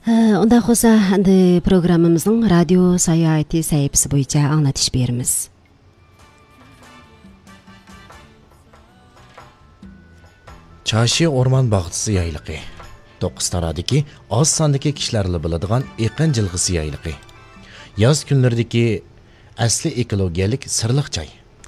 Онда қоса программамыздың радио саяхаты сәйіпсі бойынша аңлатыш беріміз. Çaşı orman bağçısı yaylıqı. 9 taradaki az sandaki kişilerle biladigan iqin jilg'isi yaylıqı. Yaz günlerdeki asli ekologiyalik sirliq joy.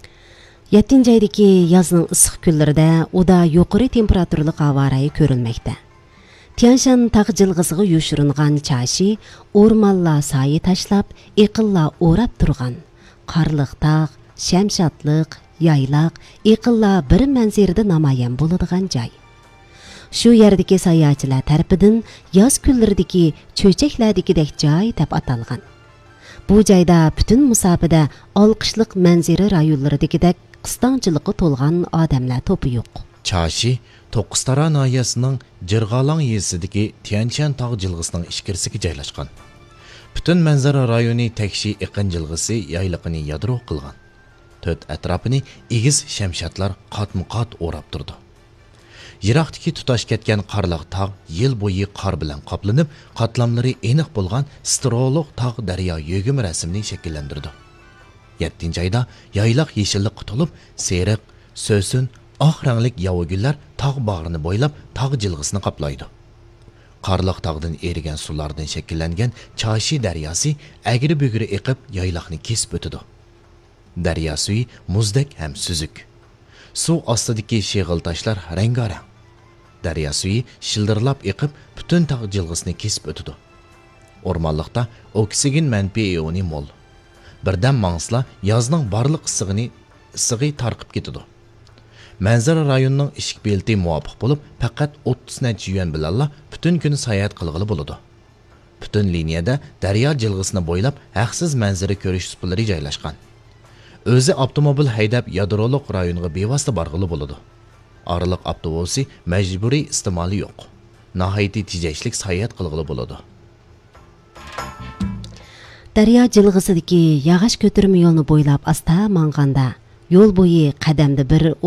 7 aydaki yazning issiq kunlarida uda yuqori temperaturli havo rayi ko'rilmoqda. Tianshan tog' jilg'isiga yoshiringan Chashi o'rmonlar soyi tashlab, iqinlar o'rab turgan. Qarliq tog', shamshatliq, yaylaq, iqinlar bir manzarada namoyon bo'ladigan joy. Shu yerdagi sayohatchilar tarafidan yoz kunlaridagi cho'chaklardagidek joy deb atalgan. Bu joyda butun musofada olqishliq manzara rayonlaridagidek qistonchilikqa to'lgan odamlar to'pi yo'q. Chashi To'qqiztara nahiyasining Jirg'alang yezisidagi Tianshan tog' jilg'isining ichkarisiga joylashgan. Butun manzara rayoni takshi iqin jilg'isi yayliqini yadro qilgan. To'rt atrofini egiz shamshatlar qatma-qat o'rab turdi. Yiroqdagi tutash ketgan qarliq tog' yil bo'yi qor bilan qoplanib, qatlamlari aniq bo'lgan strolog tog' daryo yog'im rasmini shakllantirdi. 7-oyda yaylaq yeshillikqa to'lib, seriq, so'sin, oq ranglik yovugullar tog' bag'rini bo'ylab tog' jilg'isini qoplaydi. Qarliq tog'dan erigan sulardan shakllangan Chashi daryosi agri-bugri eqib yaylaqni kesib o'tadi. Daryo suvi muzdek ham suzuk. Suv ostidagi sheg'il toshlar rangarang. Daryo suvi shildirlab eqib butun tog' jilg'isini kesib o'tadi. O'rmonliqda oksigen manbai ioni mo'l. Birdan mangsla yozning barliq issig'i tarqib ketadi. Manzara rayonining ishik belti muvofiq bo'lib, faqat 30 necha yuan bilanla butun kun sayohat qilg'ili bo'ladi. Butun liniyada daryo jilg'isini bo'ylab haqsiz manzara ko'rish suplari joylashgan. O'zi avtomobil haydab yadroliq rayonga bevosita borg'ili bo'ladi. Oraliq avtobusi majburiy iste'moli yo'q. Nihoyatda tejashlik sayohat qilg'ili bo'ladi. Daryo jilg'isidagi yog'och ko'tarma yo'lni bo'ylab asta manganda yo'l bo'yi qadamda bir